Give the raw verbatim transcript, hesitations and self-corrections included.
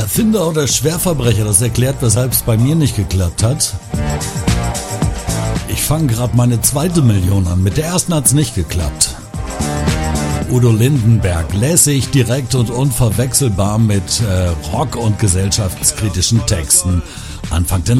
Erfinder oder Schwerverbrecher, das erklärt, weshalb es bei mir nicht geklappt hat. Ich fange gerade meine zweite Million an, mit der ersten hat's nicht geklappt. Udo Lindenberg, lässig, direkt und unverwechselbar mit äh, Rock- und gesellschaftskritischen Texten. Anfang der